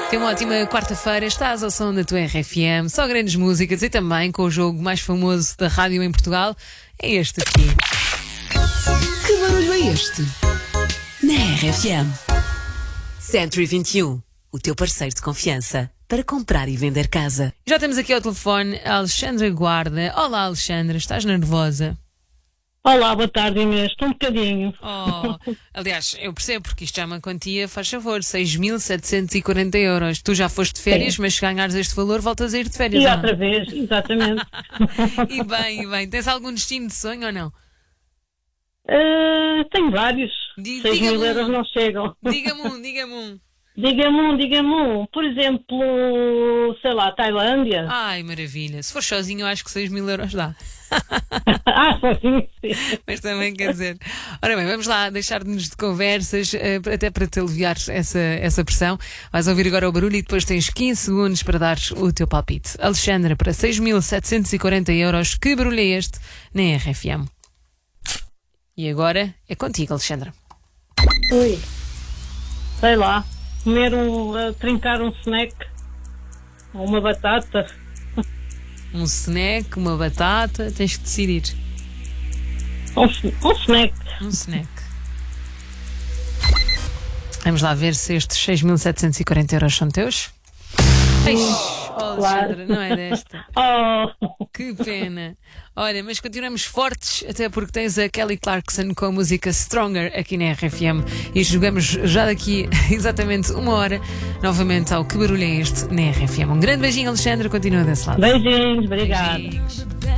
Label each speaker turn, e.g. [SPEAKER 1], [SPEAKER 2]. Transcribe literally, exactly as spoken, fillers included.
[SPEAKER 1] Tem uma ótima quarta-feira, estás ao som da tua R F M, só grandes músicas e também com o jogo mais famoso da rádio em Portugal, é este aqui.
[SPEAKER 2] Que barulho é este? Na R F M. Century vinte e um, o teu parceiro de confiança para comprar e vender casa.
[SPEAKER 1] Já temos aqui ao telefone a Alexandra Guarda. Olá, Alexandra, estás nervosa?
[SPEAKER 3] Olá, boa tarde, Inês. Estou um bocadinho.
[SPEAKER 1] Oh, aliás, eu percebo, porque isto já é uma quantia, faz favor, seis mil setecentos e quarenta euros. Tu já foste de férias,
[SPEAKER 3] Sim.
[SPEAKER 1] mas se ganhares este valor, voltas a ir de férias.
[SPEAKER 3] E
[SPEAKER 1] ou
[SPEAKER 3] outra
[SPEAKER 1] não?
[SPEAKER 3] vez, exatamente.
[SPEAKER 1] E bem, e bem. Tens algum destino de sonho ou não?
[SPEAKER 3] Uh, tenho vários.
[SPEAKER 1] Di-
[SPEAKER 3] seis
[SPEAKER 1] diga-me
[SPEAKER 3] mil euros
[SPEAKER 1] um.
[SPEAKER 3] não chegam.
[SPEAKER 1] Diga-me um, diga-me um.
[SPEAKER 3] Diga-me um, diga-me um. Por exemplo, sei lá, Tailândia.
[SPEAKER 1] Ai, maravilha. Se for sozinho, eu acho que seis mil euros dá.
[SPEAKER 3] Ah, sim, sim.
[SPEAKER 1] Mas também quer dizer. Ora bem, vamos lá deixar-nos de conversas, eh, até para te aliviar essa, essa pressão. Vais ouvir agora o barulho e depois tens quinze segundos para dar o teu palpite. Alexandra, para seis mil setecentos e quarenta euros, que barulho é este na R F M? E agora é contigo, Alexandra.
[SPEAKER 3] Ui. Sei lá, comer um, uh, trincar um snack ou uma batata.
[SPEAKER 1] Um snack, uma batata, tens que decidir.
[SPEAKER 3] Um, sn- um snack.
[SPEAKER 1] Um snack. Vamos lá ver se estes seis mil setecentos e quarenta euros são teus. Ai, oh, Alexandra, não é desta.
[SPEAKER 3] Oh,
[SPEAKER 1] Que pena. Olha, mas continuamos fortes, até porque tens a Kelly Clarkson com a música Stronger aqui na R F M e jogamos já daqui exatamente uma hora novamente ao Que Barulho é Este na R F M. Um grande beijinho, Alexandra, continua desse lado.
[SPEAKER 3] beijinhos, obrigada.
[SPEAKER 1] Beijinhos.